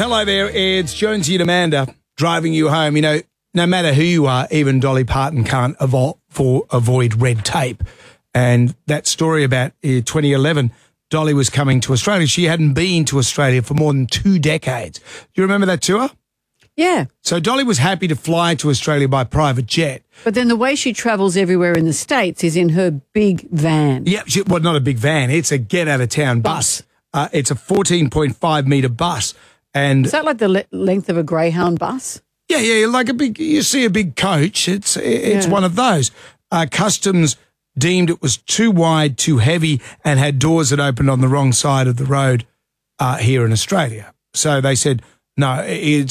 hello there. It's Jonesy and Amanda driving you home. You know, no matter who you are, even Dolly Parton can't avoid red tape. And that story about 2011, Dolly was coming to Australia. She hadn't been to Australia for more than 2 decades. Do you remember that tour? Yeah. So Dolly was happy to fly to Australia by private jet. But then the way she travels everywhere in the States is in her big van. Yeah, well, not a big van. It's a get-out-of-town bus. It's a 14.5-metre bus. And is that like the length of a Greyhound bus? Yeah, like you see a big coach. It's one of those. Customs deemed it was too wide, too heavy, and had doors that opened on the wrong side of the road here in Australia. So they said, no,